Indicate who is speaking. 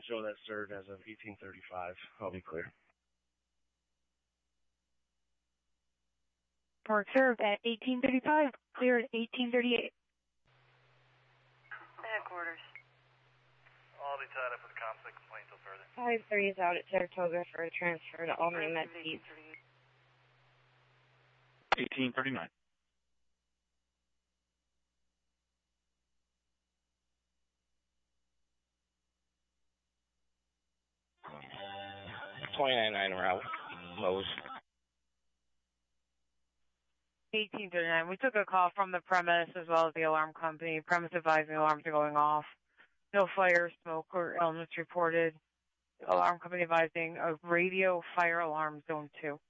Speaker 1: show that served as of 1835. I'll be clear.
Speaker 2: Report served at 1835, clear at 1838.
Speaker 3: Headquarters.
Speaker 4: I'll be tied up with conflict complaint till further.
Speaker 2: 5-3 is out at Saratoga for a transfer to Albany Med Peds.
Speaker 5: 1839.
Speaker 6: route, Lowe's.
Speaker 2: 1839. We took a call from the premise as well as the alarm company. Premise advising alarms are going off. No fire, smoke, or illness reported. Alarm company advising a radio fire alarm zone 2.